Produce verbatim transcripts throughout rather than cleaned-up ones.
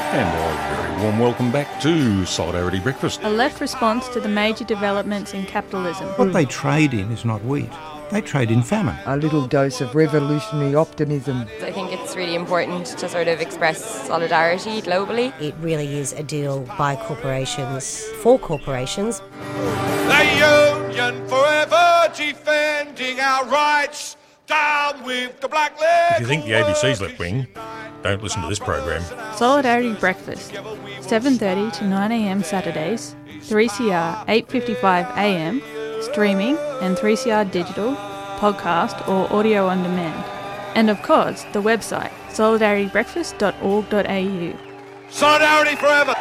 And a very warm welcome back to Solidarity Breakfast. A left response to the major developments in capitalism. What they trade in is not wheat. They trade in famine. A little dose of revolutionary optimism. I think it's really important to sort of express solidarity globally. It really is a deal by corporations, for corporations. The Union forever defending our rights. Down with the black leg. If you think the A B C's left wing, don't listen to this program. Solidarity Breakfast, seven thirty to nine a m Saturdays, three C R eight fifty-five a m, streaming and three C R digital, podcast or audio on demand. And of course, the website solidarity breakfast dot org dot a u. Solidarity forever!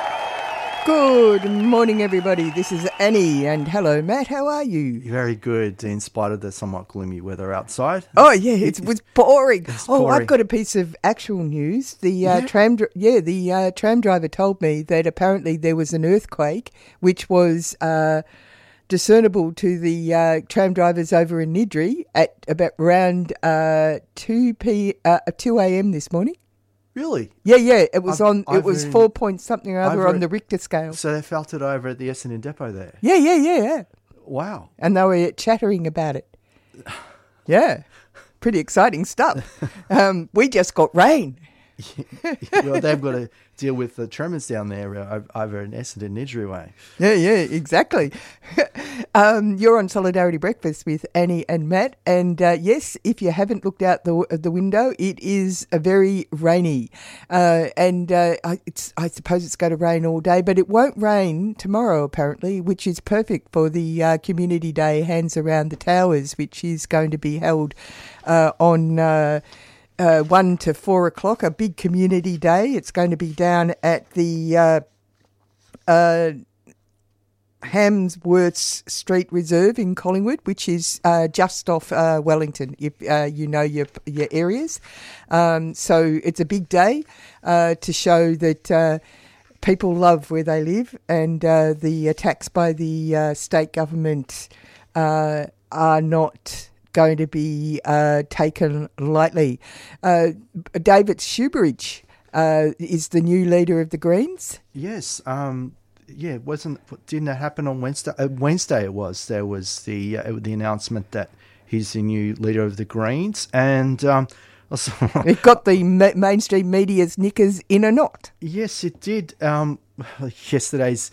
Good morning, everybody. This is Annie, and hello, Matt. How are you? Very good, in spite of the somewhat gloomy weather outside. Oh yeah, it was pouring. It's oh, pouring. I've got a piece of actual news. The uh, Yeah? tram, dr- yeah, the uh, tram driver told me that apparently there was an earthquake, which was uh, discernible to the uh, tram drivers over in Niddrie at about around uh, two p uh, two a m this morning. Really? Yeah, yeah, it was I've- on. It I've was been- four point something or other I've on read- the Richter scale. So they felt it over at the Essendon depot there. Yeah, yeah, yeah, yeah. Wow. And they were chattering about it. Yeah, pretty exciting stuff. Um, we just got rain. Well, they've got to deal with the tremors down there uh, over in Essendon, Niddrie way. Yeah, yeah, exactly. um, you're on Solidarity Breakfast with Annie and Matt. And uh, yes, if you haven't looked out the the window, it is a very rainy. Uh, and uh, I, it's, I suppose it's going to rain all day, but it won't rain tomorrow, apparently, which is perfect for the uh, Community Day Hands Around the Towers, which is going to be held uh, on... Uh, Uh, one to four o'clock, a big community day. It's going to be down at the uh, uh, Hamsworth Street Reserve in Collingwood, which is uh, just off uh, Wellington, if uh, you know your your areas. Um, so it's a big day uh, to show that uh, people love where they live, and uh, the attacks by the uh, state government uh, are not going to be uh, taken lightly. Uh, David Shoebridge uh, is the new leader of the Greens. Yes. Um, yeah, wasn't didn't that happen on Wednesday? Uh, Wednesday it was. There was the uh, the announcement that he's the new leader of the Greens, and um, also It got the ma- mainstream media's knickers in a knot. yes, it did. Um, yesterday's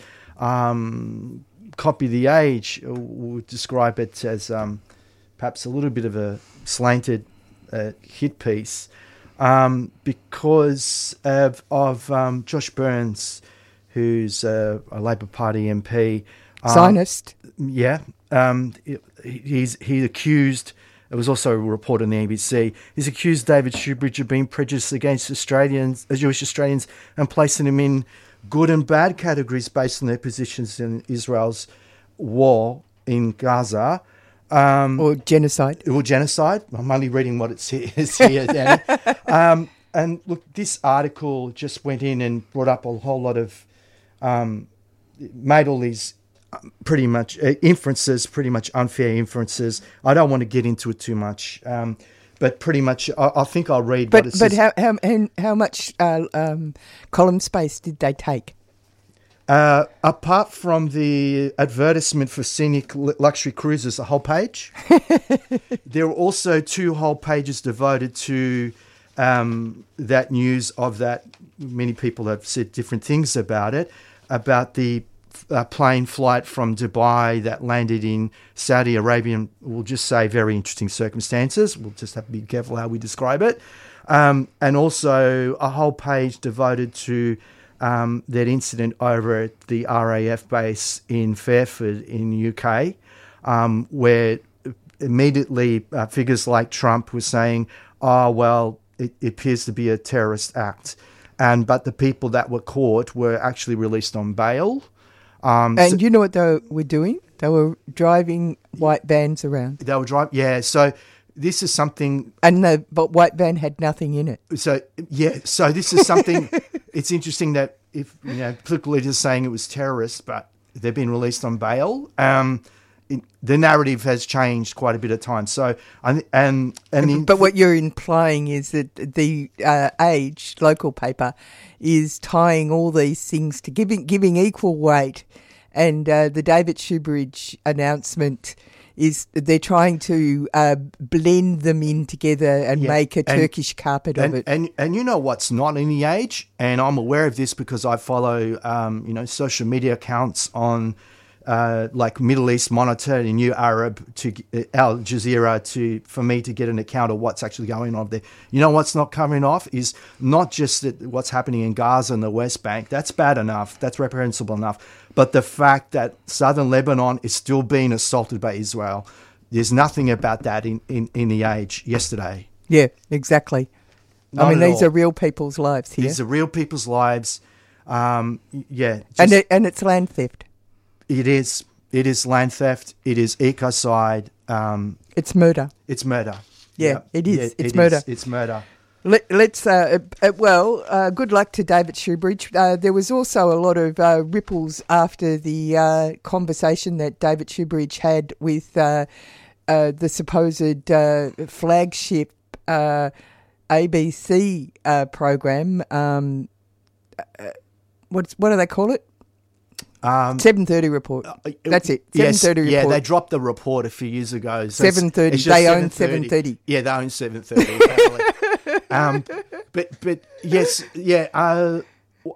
um, copy of The Age would describe it as um, perhaps a little bit of a slanted uh, hit piece um, because of, of um, Josh Burns, who's uh, a Labor Party M P. Um, Zionist. Yeah. Um, he- he's he accused, it was also a report on the A B C, he's accused David Shoebridge of being prejudiced against Australians, uh, Jewish Australians, and placing them in good and bad categories based on their positions in Israel's war in Gaza. Um, Or genocide. or genocide. I'm only reading what it says here, Danny. um, and look, this article just went in and brought up a whole lot of, um, made all these um, pretty much uh, inferences, pretty much unfair inferences. I don't want to get into it too much, um, but pretty much I, I think I'll read But what it but says. how how and how much uh, um, column space did they take? Uh, apart from the advertisement for scenic lu- luxury cruises, a whole page. There were also two whole pages devoted to um, that news of that. Many people have said different things about it, about the uh, plane flight from Dubai that landed in Saudi Arabia. We'll just say very interesting circumstances. We'll just have to be careful how we describe it. Um, and also a whole page devoted to Um, that incident over at the R A F base in Fairford in the U K, um, where immediately uh, figures like Trump were saying, oh, well, it, it appears to be a terrorist act. And but the people that were caught were actually released on bail. Um, And so you know what they were doing? They were driving white vans around. they were driving. Yeah, so this is something. And the but white van had nothing in it. So, yeah, so this is something. It's interesting that if, you know, political leaders saying it was terrorists, but they've been released on bail. Um, in, the narrative has changed quite a bit of time. So, and and, and the, but what you're implying is that the uh, Age local paper is tying all these things to giving giving equal weight, and uh, the David Shoebridge announcement is they're trying to uh, blend them in together and yeah, make a and, Turkish carpet and, of it. And and you know what's not in the Age, and I'm aware of this because I follow um, you know social media accounts on. Uh, like Middle East Monitor and New Arab to uh, Al Jazeera to for me to get an account of what's actually going on there. You know what's not coming off is not just that what's happening in Gaza and the West Bank. That's bad enough. That's reprehensible enough. But the fact that southern Lebanon is still being assaulted by Israel, there's nothing about that in, in, in the Age yesterday. Yeah, exactly. Not I mean, at these all. are real people's lives here. These are real people's lives. Um, yeah. Just, and, it, and it's land theft. It is. It is land theft. It is ecocide. Um, it's murder. It's murder. Yeah, yeah. it is. Yeah, it's it murder. Is. It's murder. Let, let's, uh, uh, well, uh, good luck to David Shoebridge. Uh, there was also a lot of uh, ripples after the uh, conversation that David Shoebridge had with uh, uh, the supposed uh, flagship uh, A B C uh, program. Um, uh, what's, what do they call it? Um, seven thirty report. Uh, That's it. Yes, seven thirty yeah, report. they dropped the report a few years ago. So seven thirty. They own seven thirty. Yeah, they own seven thirty. um, but but yes, yeah. Uh,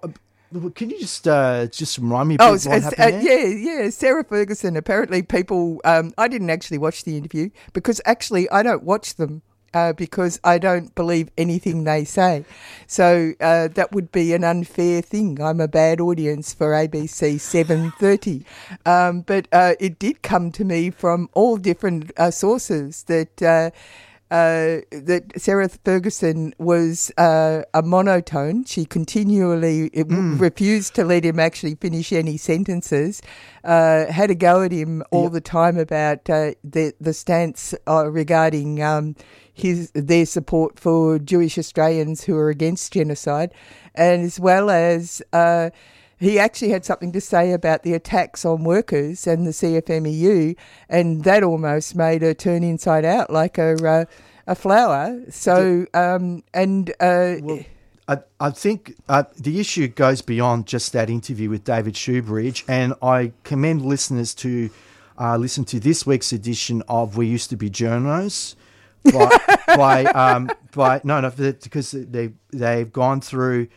can you just uh, just remind me of oh, what uh, happened uh, there? yeah, yeah. Sarah Ferguson. Apparently, people. Um, I didn't actually watch the interview because actually I don't watch them. Uh, because I don't believe anything they say. So uh, that would be an unfair thing. I'm a bad audience for A B C seven thirty. Um, but uh, it did come to me from all different uh, sources that uh, uh, that Sarah Ferguson was uh, a monotone. She continually it mm. refused to let him actually finish any sentences, uh, had a go at him all yep. the time about uh, the, the stance uh, regarding... Um, His, their support for Jewish Australians who are against genocide, and as well as uh, he actually had something to say about the attacks on workers and the C F M E U, and that almost made her turn inside out like a uh, a flower. So, um, and uh, well, I, I think uh, the issue goes beyond just that interview with David Shoebridge, and I commend listeners to uh, listen to this week's edition of We Used to Be Journos. by, by, um, by no, no, because they they've gone through,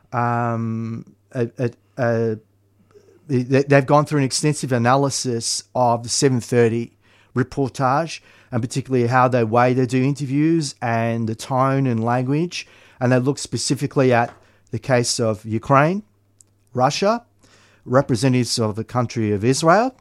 um, a, a, a, they, they've gone through an extensive analysis of the seven thirty reportage, and particularly how they way they do interviews and the tone and language, and they look specifically at the case of Ukraine, Russia, representatives of the country of Israel,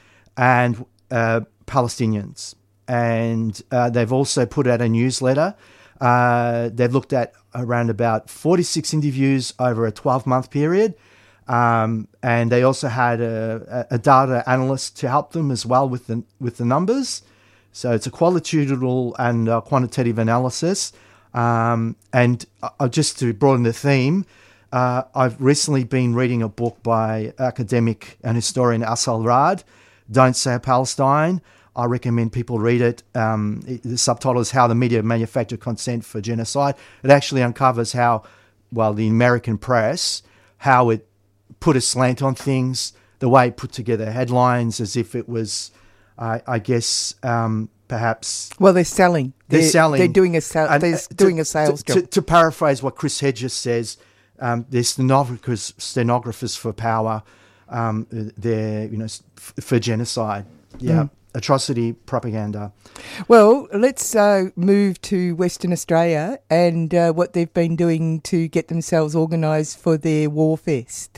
and uh, Palestinians. And uh, they've also put out a newsletter. Uh, they've looked at around about forty-six interviews over a twelve-month period. Um, and they also had a, a data analyst to help them as well with the, with the numbers. So it's a qualitative and uh, quantitative analysis. Um, and uh, just to broaden the theme, uh, I've recently been reading a book by academic and historian Asal Rad, Don't Say Palestine. I recommend people read it. Um, it. The subtitle is How the Media Manufactured Consent for Genocide. It actually uncovers how, well, the American press, how it put a slant on things, the way it put together headlines as if it was, uh, I guess, um, perhaps... Well, they're selling. They're, they're selling. They're doing a, sal- and, they're uh, doing to, a sales to, job. To, to paraphrase what Chris Hedges says, um, they're stenographers, stenographers for power. Um, they're, you know, f- for genocide. Yeah. Mm. Atrocity propaganda. Well, let's uh, move to Western Australia and uh, what they've been doing to get themselves organised for their Warfest.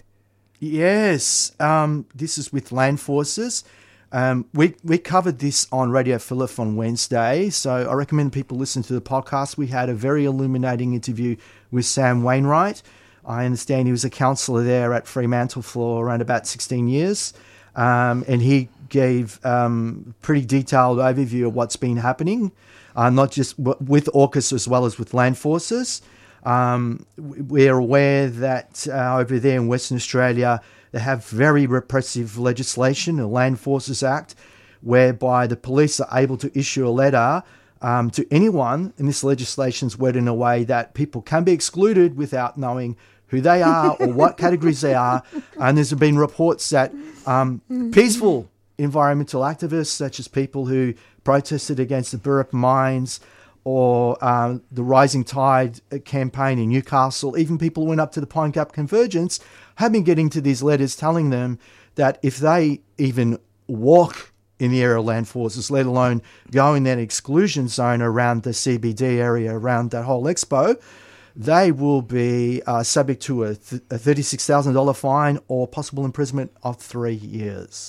Yes, um, this is with Land Forces. Um, we we covered this on Radio Phillip on Wednesday, so I recommend people listen to the podcast. We had a very illuminating interview with Sam Wainwright. I understand he was a counsellor there at Fremantle for around about sixteen years, um, and he gave um, pretty detailed overview of what's been happening, uh, not just w- with AUKUS as well as with Land Forces. Um, we're aware that uh, over there in Western Australia, they have very repressive legislation, the Land Forces Act, whereby the police are able to issue a letter um, to anyone, and this legislation is worded in a way that people can be excluded without knowing who they are or what categories they are. And there's been reports that um, peaceful environmental activists, such as people who protested against the Burrup mines or um, the Rising Tide campaign in Newcastle, even people who went up to the Pine Gap Convergence, have been getting to these letters telling them that if they even walk in the area of land forces, let alone go in that exclusion zone around the C B D area, around that whole expo, they will be uh, subject to a, th- a thirty-six thousand dollars fine or possible imprisonment of three years.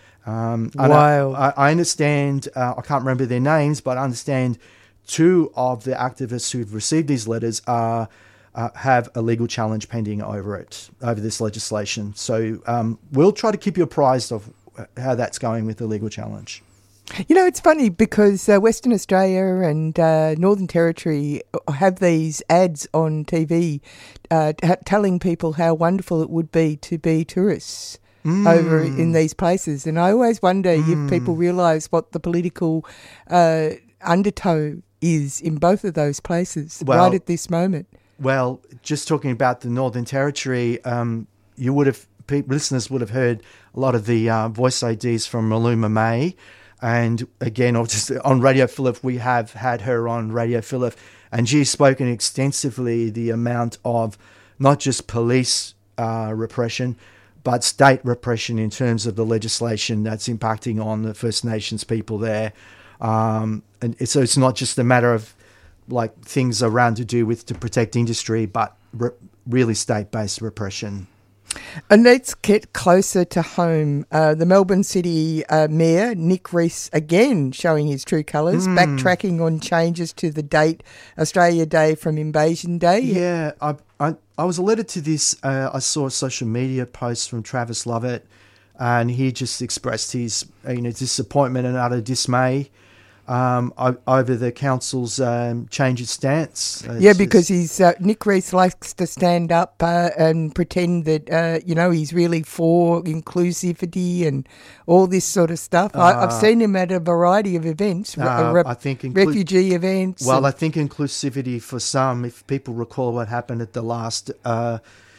Um, wow. I, I understand, uh, I can't remember their names, but I understand two of the activists who've received these letters are, uh, have a legal challenge pending over it, over this legislation. So um, we'll try to keep you apprised of how that's going with the legal challenge. You know, it's funny because uh, Western Australia and uh, Northern Territory have these ads on T V uh, t- telling people how wonderful it would be to be tourists mm. over in these places. And I always wonder mm. if people realise what the political uh, undertow is in both of those places well, right at this moment. Well, just talking about the Northern Territory, um, you would have, people, listeners would have heard a lot of the uh, voice I Ds from Maluma May. And again, just on Radio Phillip, we have had her on Radio Phillip, and she's spoken extensively the amount of not just police uh, repression, but state repression in terms of the legislation that's impacting on the First Nations people there. Um, and so it's not just a matter of like things around to do with to protect industry, but re- really state-based repression. And let's get closer to home. Uh, the Melbourne City uh, Mayor, Nick Rees, again showing his true colours, mm. backtracking on changes to the date, Australia Day from Invasion Day. Yeah, I I, I was alerted to this. Uh, I saw a social media post from Travis Lovett, and he just expressed his you know disappointment and utter dismay Um, over the council's um, change of stance. It's, yeah, because he's uh, Nick Rees likes to stand up uh, and pretend that uh, you know he's really for inclusivity and all this sort of stuff. Uh, I, I've seen him at a variety of events, uh, re- I think inclu- refugee events. Well, I think inclusivity for some, if people recall what happened at the last uh,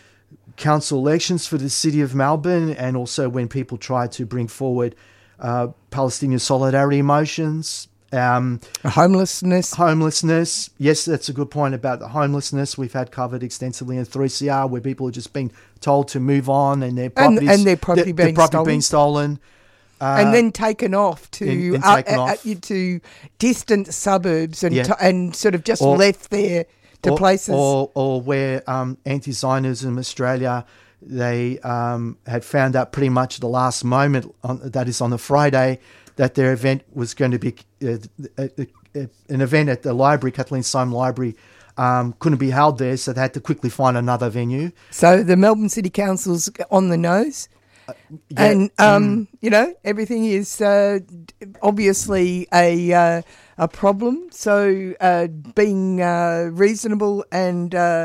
council elections for the city of Melbourne, and also when people tried to bring forward uh, Palestinian solidarity motions. Um, homelessness. Homelessness. Yes, that's a good point about the homelessness. We've had covered extensively in three C R, where people are just being told to move on and their properties, and, and their property their, being their property stolen. being stolen. Uh, and then taken off to and, and uh, taken uh, off. uh, to distant suburbs and yeah. t- and sort of just or, left there to or, places. Or, or where um, Anti-Zionism Australia, they um, had found out pretty much the last moment, on, that is on the Friday, that their event was going to be uh, a, a, a, an event at the library, Kathleen Syme Library, um, couldn't be held there, so they had to quickly find another venue. So the Melbourne City Council's on the nose. Uh, yeah, and, um, mm. you know, everything is uh, obviously a uh, a problem. So uh, being uh, reasonable and uh,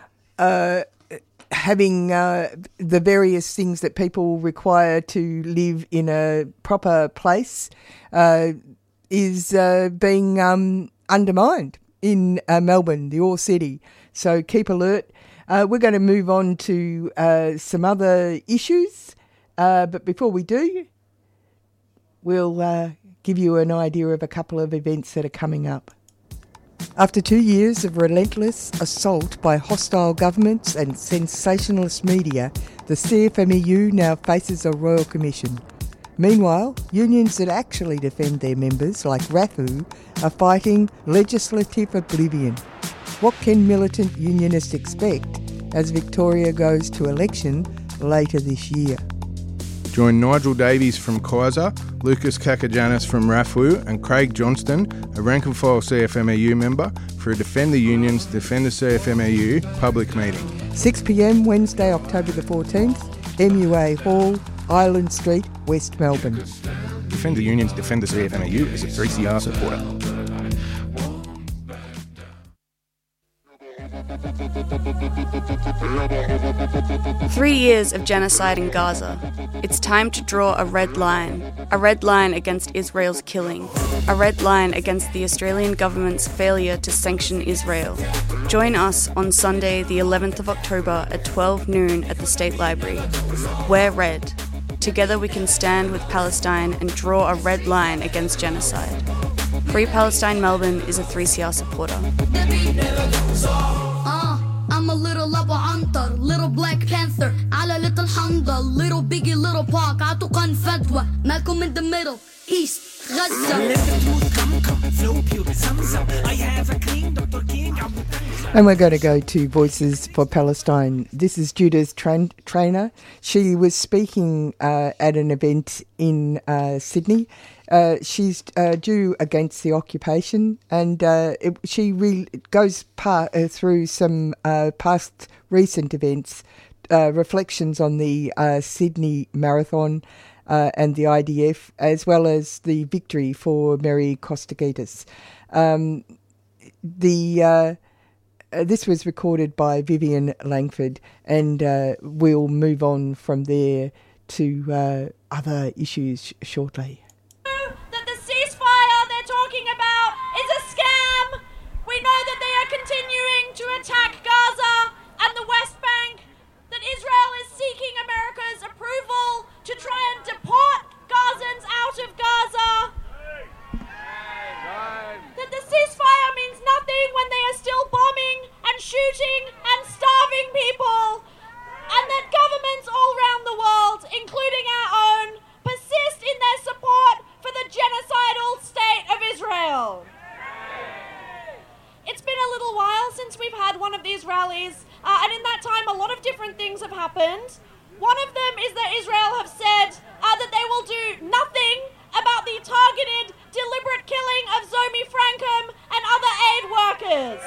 uh, having uh, the various things that people require to live in a proper place uh, is uh, being um, undermined in uh, Melbourne, the Ore City. So keep alert. Uh, we're going to move on to uh, some other issues. Uh, but before we do, we'll uh, give you an idea of a couple of events that are coming up. After two years of relentless assault by hostile governments and sensationalist media, the C F M E U now faces a royal commission. Meanwhile, unions that actually defend their members, like R A F U, are fighting legislative oblivion. What can militant unionists expect as Victoria goes to election later this year? Join Nigel Davies from Kaiser, Lucas Kakajanis from R A F U and Craig Johnston, a rank-and-file C F M E U member, for a Defend the Unions, Defend the C F M E U public meeting. six p.m. Wednesday, October the fourteenth, M U A Hall, Island Street, West Melbourne. Defend the Unions, Defend the C F M E U is a three C R supporter. Hey, Three years of genocide in Gaza. It's time to draw a red line. A red line against Israel's killing. A red line against the Australian government's failure to sanction Israel. Join us on Sunday, the eleventh of October at twelve noon at the State Library. Wear red. Together we can stand with Palestine and draw a red line against genocide. Free Palestine Melbourne is a three C R supporter. I'm a little Abu Antar, little Black Panther, على little Hamda, little Biggie, little Pac, عطوقا فتوى, Malcolm in the middle, East, Gaza. And we're going to go to Voices for Palestine. This is Judith Train- Trainer. She was speaking uh, at an event in uh, Sydney. Uh, she's uh, due against the occupation, and uh, it, she re- goes par- uh, through some uh, past recent events, uh, reflections on the uh, Sydney Marathon uh, and the I D F, as well as the victory for Mary Kostakidis. Um, the uh, uh, this was recorded by Vivian Langford, and uh, we'll move on from there to uh, other issues sh- shortly. We know that they are continuing to attack Gaza and the West Bank, that Israel is seeking America's approval to try and deport Gazans out of Gaza, that the ceasefire means nothing when they are still bombing and shooting and starving people, and that governments all around the world, including our own, persist in their support for the genocidal state of Israel. It's been a little while since we've had one of these rallies, uh, and in that time a lot of different things have happened. One of them is that Israel have said uh, that they will do nothing about the targeted, deliberate killing of Zomi Francom and other aid workers.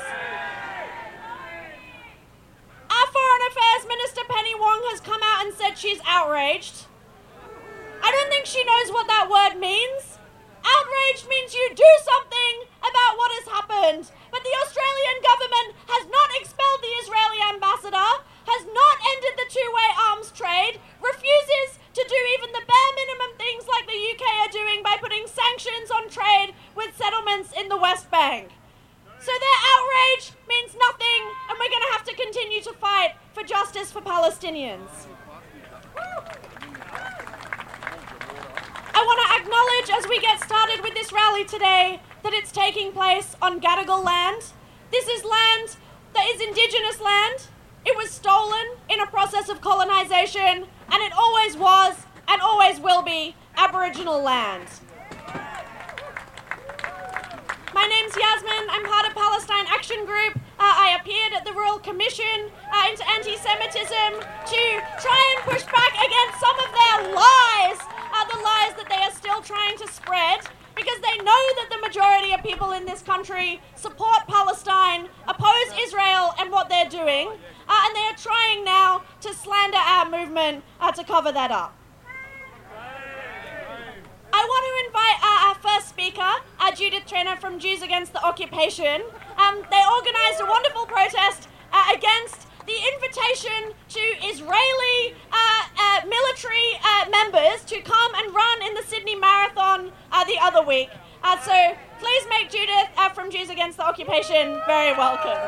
Our Foreign Affairs Minister Penny Wong has come out and said she's outraged. I don't think she knows what that word means. Outraged means you do something about what has happened. But the Australian government has not expelled the Israeli ambassador, has not ended the two-way arms trade, refuses to do even the bare minimum things like the U K are doing by putting sanctions on trade with settlements in the West Bank. So their outrage means nothing, and we're going to have to continue to fight for justice for Palestinians. I want to acknowledge, as we get started with this rally today, that it's taking place on Gadigal land. This is land that is Indigenous land. It was stolen in a process of colonisation, and it always was and always will be Aboriginal land. My name's Yasmin. I'm part of Palestine Action Group. Uh, I appeared at the Royal Commission uh, into anti-Semitism to try and push back against some of their lies, uh, the lies that they are still trying to spread, because they know that the majority of people in this country support Palestine, oppose Israel and what they're doing, uh, and they are trying now to slander our movement uh, to cover that up. I want to invite uh, our first speaker, uh, Judith Trainer from Jews Against the Occupation. Um, they organised a wonderful protest uh, against the invitation to Israeli uh, uh, military uh, members to come and run in the Sydney Marathon uh, the other week. Uh, so please make Judith uh, from Jews Against the Occupation very welcome.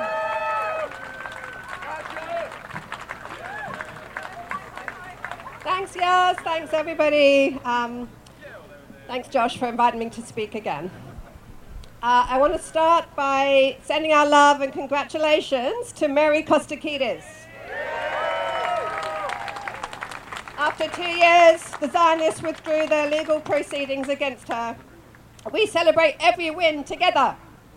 Thanks, Yas. Thanks, everybody. Um, thanks, Josh, for inviting me to speak again. Uh, I want to start by sending our love and congratulations to Mary Kostakidis. After two years, the Zionists withdrew their legal proceedings against her. We celebrate every win together.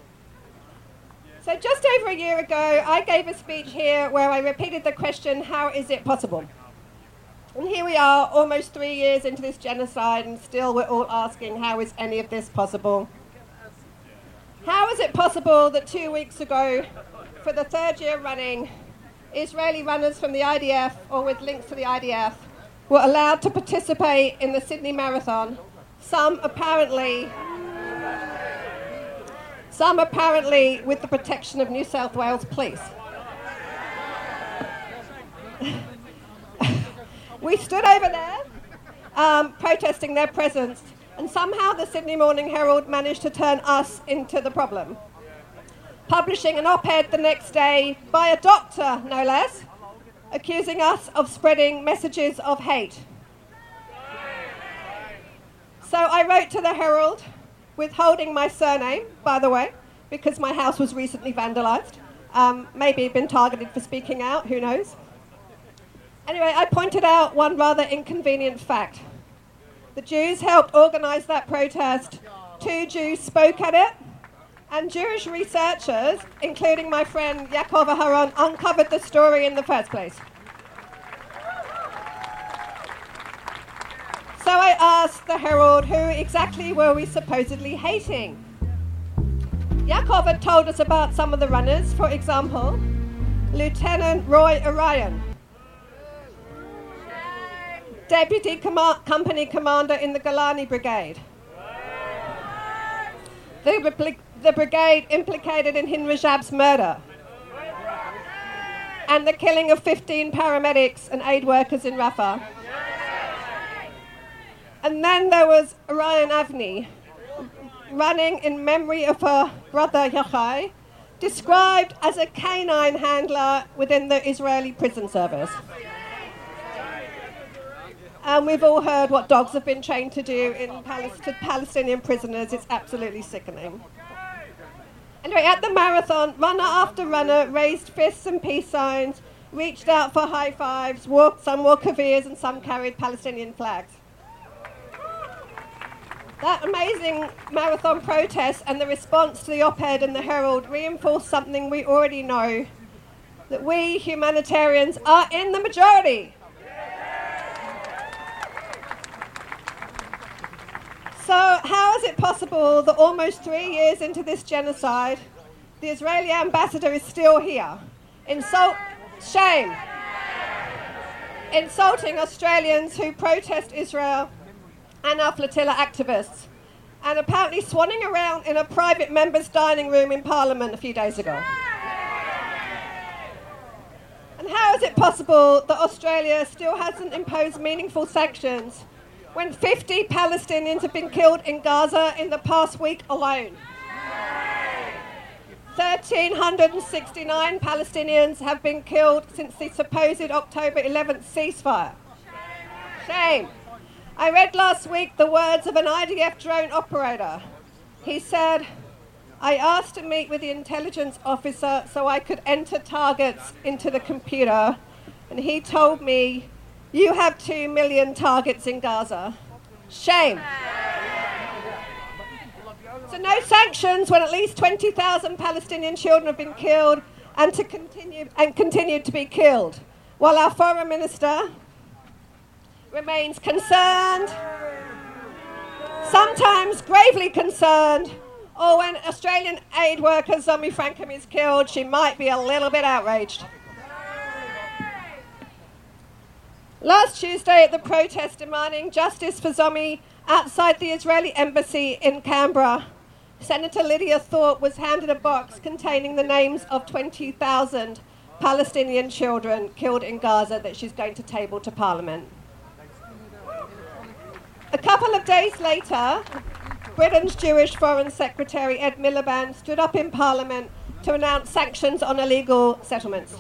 So just over a year ago, I gave a speech here where I repeated the question, how is it possible? And here we are, almost three years into this genocide, and still we're all asking, how is any of this possible? How is it possible that two weeks ago, for the third year running, Israeli runners from the I D F, or with links to the I D F, were allowed to participate in the Sydney Marathon, some apparently, some apparently with the protection of New South Wales Police? we stood over there um, protesting their presence, and somehow the Sydney Morning Herald managed to turn us into the problem, publishing an op-ed the next day by a doctor, no less, accusing us of spreading messages of hate. So I wrote to the Herald, withholding my surname, by the way, because my house was recently vandalised. Um, maybe been targeted for speaking out, who knows? Anyway, I pointed out one rather inconvenient fact. The Jews helped organise that protest. Two Jews spoke at it, and Jewish researchers, including my friend Yaakov Aharon, uncovered the story in the first place. So I asked the Herald, who exactly were we supposedly hating? Yaakov had told us about some of the runners, for example, Lieutenant Roy Orion, Deputy Com- Company Commander in the Golani Brigade, the, repli- the brigade implicated in Hin Rajab's murder, and the killing of fifteen paramedics and aid workers in Rafah. And then there was Orion Avni, running in memory of her brother Yochai, described as a canine handler within the Israeli prison service. And we've all heard what dogs have been trained to do in Palis- to Palestinian prisoners. It's absolutely sickening. Anyway, at the marathon, runner after runner raised fists and peace signs, reached out for high fives, walked, some wore kavirs and some carried Palestinian flags. That amazing marathon protest and the response to the op-ed in the Herald reinforced something we already know, that we humanitarians are in the majority. So how is it possible that almost three years into this genocide, the Israeli ambassador is still here? Insult, shame. Insulting Australians who protest Israel and our flotilla activists, and apparently swanning around in a private member's dining room in Parliament a few days ago. And how is it possible that Australia still hasn't imposed meaningful sanctions when fifty Palestinians have been killed in Gaza in the past week alone? one thousand three hundred sixty-nine Palestinians have been killed since the supposed October eleventh ceasefire. Shame. I read last week the words of an I D F drone operator. He said, I asked to meet with the intelligence officer so I could enter targets into the computer, and he told me, you have two million targets in Gaza. Shame. So no sanctions when at least twenty thousand Palestinian children have been killed and to continue and continue to be killed, while our foreign minister remains concerned, sometimes gravely concerned, or when Australian aid worker Zomi Frankham is killed, she might be a little bit outraged. Last Tuesday at the protest demanding justice for Zomi outside the Israeli embassy in Canberra, Senator Lydia Thorpe was handed a box containing the names of twenty thousand Palestinian children killed in Gaza that she's going to table to Parliament. A couple of days later, Britain's Jewish Foreign Secretary Ed Miliband stood up in Parliament to announce sanctions on illegal settlements.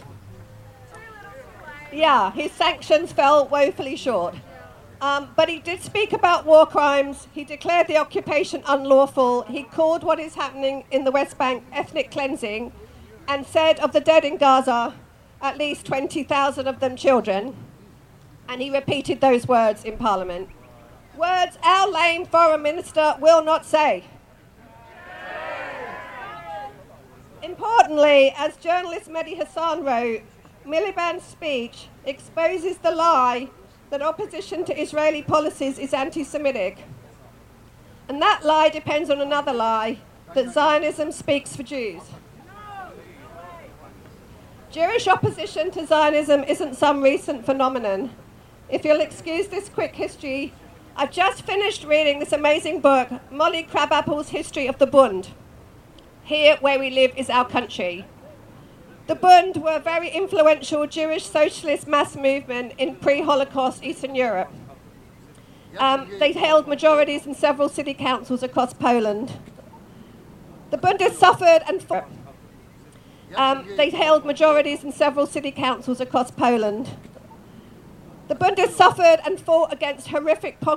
Yeah, his sanctions fell woefully short. Um, but he did speak about war crimes. He declared the occupation unlawful. He called what is happening in the West Bank ethnic cleansing and said of the dead in Gaza, at least twenty thousand of them children. And he repeated those words in Parliament. Words our lame foreign minister will not say. Importantly, as journalist Mehdi Hassan wrote, Miliband's speech exposes the lie that opposition to Israeli policies is anti-Semitic. And that lie depends on another lie, that Zionism speaks for Jews. Jewish opposition to Zionism isn't some recent phenomenon. If you'll excuse this quick history, I've just finished reading this amazing book, Molly Crabapple's History of the Bund. Here, where we live, is our country. The Bund were a very influential Jewish socialist mass movement in pre-Holocaust Eastern Europe. Um, they held majorities in several city councils across Poland. The Bund has suffered and fought. Um, they held majorities in several city councils across Poland. The Bund has suffered and fought against horrific